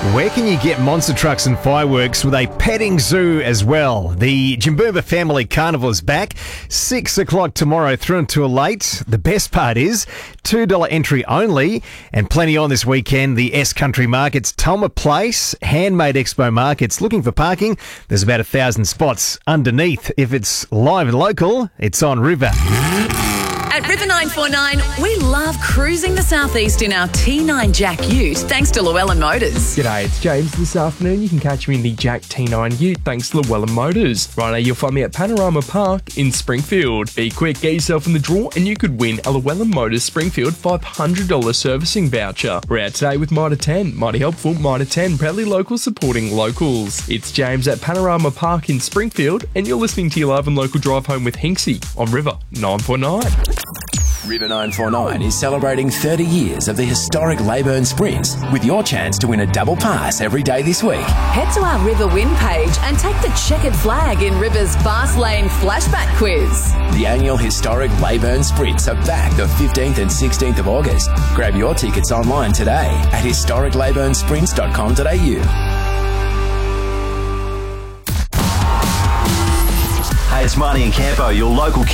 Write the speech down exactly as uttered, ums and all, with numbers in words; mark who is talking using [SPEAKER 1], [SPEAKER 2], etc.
[SPEAKER 1] Where can you get monster trucks and fireworks with a petting zoo as well? The Jimboomba Family Carnival is back. Six o'clock tomorrow through until late. The best part is two dollars entry only and plenty on this weekend. The S Country Markets, Tulma Place, Handmade Expo Markets. Looking for parking? There's about a thousand spots underneath. If it's live and local, it's on River.
[SPEAKER 2] At River nine four nine, we love cruising the southeast in our T nine Jack Ute, thanks to Llewellyn Motors.
[SPEAKER 3] G'day, it's James. This afternoon you can catch me in the Jack T nine Ute thanks to Llewellyn Motors. Right now you'll find me at Panorama Park in Springfield. Be quick, get yourself in the draw and you could win a Llewellyn Motors Springfield five hundred dollars servicing voucher. We're out today with Mitre ten. Mighty helpful, Mitre ten, proudly local, supporting locals. It's James at Panorama Park in Springfield and you're listening to your live and local drive home with Hinksy on River nine four nine.
[SPEAKER 4] River nine four nine is celebrating thirty years of the historic Leyburn Sprints with your chance to win a double pass every day this week.
[SPEAKER 2] Head to our River Win page and take the checkered flag in River's Fast Lane Flashback Quiz.
[SPEAKER 4] The annual historic Leyburn Sprints are back the fifteenth and sixteenth of August. Grab your tickets online today at historic leyburn sprints dot com dot a u.
[SPEAKER 5] Hey, it's Marnie and Campo, your local